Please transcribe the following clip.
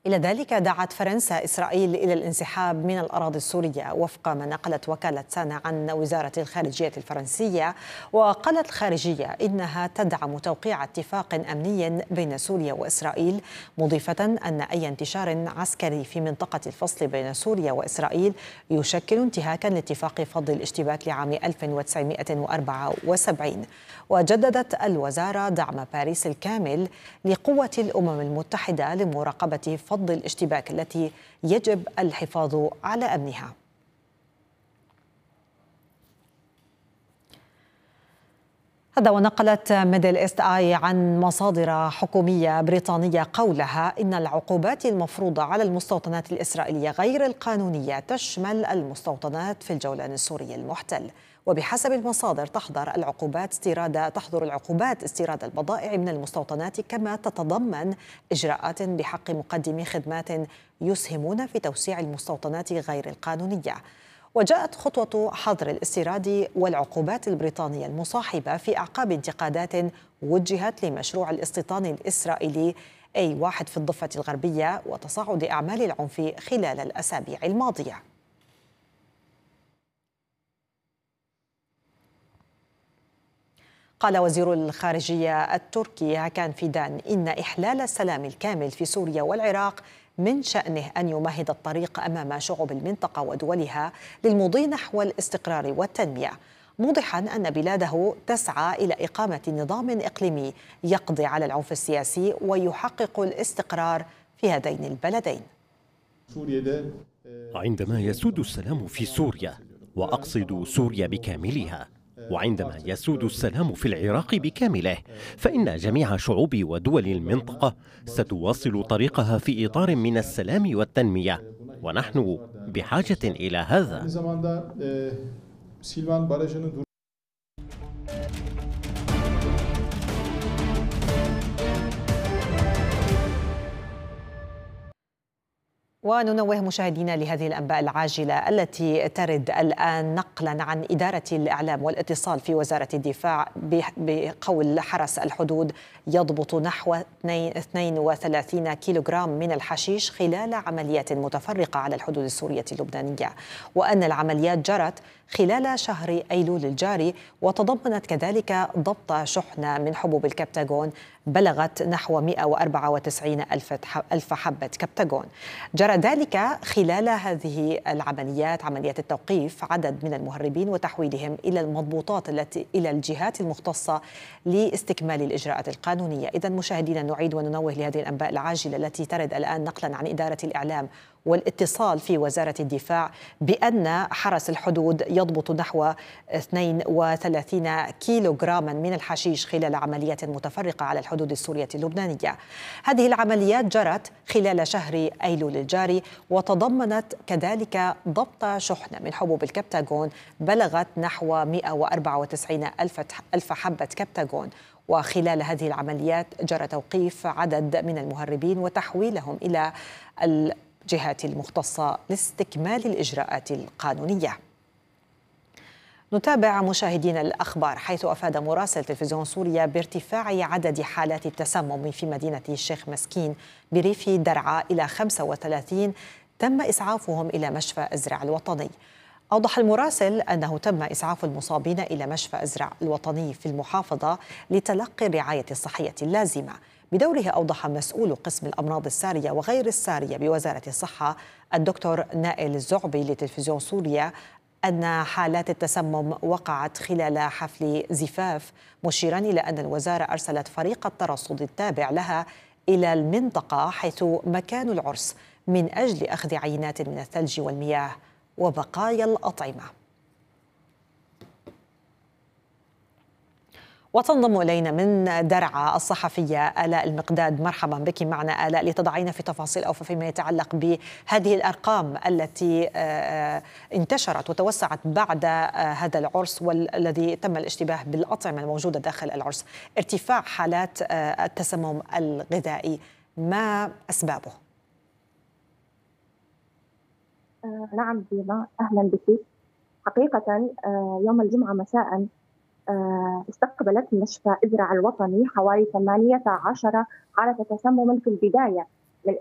إلى ذلك دعت فرنسا إسرائيل إلى الانسحاب من الأراضي السورية وفق ما نقلت وكالة سانا عن وزارة الخارجية الفرنسية. وقالت الخارجية إنها تدعم توقيع اتفاق أمني بين سوريا وإسرائيل، مضيفة أن أي انتشار عسكري في منطقة الفصل بين سوريا وإسرائيل يشكل انتهاكا لاتفاق فض الاشتباك لعام 1974. وجددت الوزارة دعم باريس الكامل لقوة الأمم المتحدة لمراقبة فض الاشتباك التي يجب الحفاظ على أمنها. هذا ونقلت ميدل إيست آي عن مصادر حكومية بريطانية قولها إن العقوبات المفروضة على المستوطنات الإسرائيلية غير القانونية تشمل المستوطنات في الجولان السوري المحتل. وبحسب المصادر تحظر العقوبات استيراد البضائع من المستوطنات، كما تتضمن إجراءات بحق مقدمي خدمات يسهمون في توسيع المستوطنات غير القانونية. وجاءت خطوة حظر الاستيراد والعقوبات البريطانية المصاحبة في أعقاب انتقادات وجهت لمشروع الاستيطان الإسرائيلي A1 في الضفة الغربية وتصاعد أعمال العنف خلال الأسابيع الماضية. قال وزير الخارجية التركي هاكان فيدان إن إحلال السلام الكامل في سوريا والعراق من شأنه أن يمهد الطريق أمام شعوب المنطقة ودولها للمضي نحو الاستقرار والتنمية، موضحا أن بلاده تسعى إلى إقامة نظام إقليمي يقضي على العنف السياسي ويحقق الاستقرار في هذين البلدين. عندما يسود السلام في سوريا، وأقصد سوريا بكاملها، وعندما يسود السلام في العراق بكامله، فإن جميع شعوب ودول المنطقة ستواصل طريقها في إطار من السلام والتنمية، ونحن بحاجة إلى هذا. وننوه مشاهدينا لهذه الأنباء العاجلة التي ترد الآن نقلا عن إدارة الإعلام والاتصال في وزارة الدفاع بقول حرس الحدود يضبط نحو 32 كيلوغرام من الحشيش خلال عمليات متفرقة على الحدود السورية اللبنانية، وأن العمليات جرت خلال شهر أيلول الجاري وتضمنت كذلك ضبط شحنة من حبوب الكبتاغون بلغت نحو 194 ألف حبة كبتاغون. جرى ذلك خلال هذه العمليات عمليات التوقيف عدد من المهربين وتحويلهم إلى المضبوطات إلى الجهات المختصة لاستكمال الإجراءات القانونية. إذن مشاهدينا نعيد وننوه لهذه الأنباء العاجلة التي ترد الآن نقلا عن إدارة الإعلام والاتصال في وزارة الدفاع بأن حرس الحدود يضبط نحو 32 كيلوغراما من الحشيش خلال عمليات متفرقة على الحدود السورية اللبنانية. هذه العمليات جرت خلال شهر أيلول الجاري وتضمنت كذلك ضبط شحنة من حبوب الكبتاغون بلغت نحو 194 ألف حبة كبتاغون. وخلال هذه العمليات جرى توقيف عدد من المهربين وتحويلهم إلى الجهات المختصة لاستكمال الإجراءات القانونية. نتابع مشاهدينا الأخبار، حيث أفاد مراسل تلفزيون سوريا بارتفاع عدد حالات التسمم في مدينة الشيخ مسكين بريف درعا إلى 35 تم إسعافهم إلى مشفى أزرع الوطني. أوضح المراسل أنه تم إسعاف المصابين إلى مشفى أزرع الوطني في المحافظة لتلقي الرعاية الصحية اللازمة. بدوره أوضح مسؤول قسم الأمراض السارية وغير السارية بوزارة الصحة الدكتور نائل الزعبي لتلفزيون سوريا أن حالات التسمم وقعت خلال حفل زفاف، مشيرا إلى أن الوزارة أرسلت فريق الترصد التابع لها إلى المنطقة حيث مكان العرس من أجل أخذ عينات من الثلج والمياه وبقايا الأطعمة. وتنضم إلينا من درعا الصحفية آلاء المقداد. مرحبا بك معنا آلاء، لتضعين في تفاصيل أو فيما يتعلق بهذه الأرقام التي انتشرت وتوسعت بعد هذا العرس والذي تم الاشتباه بالأطعمة الموجودة داخل العرس، ارتفاع حالات التسمم الغذائي، ما أسبابه؟ نعم ديما، أهلا بك. حقيقة يوم الجمعة مساء استقبلت مشفى أزرع الوطني حوالي 18 حالة تسمم في البداية،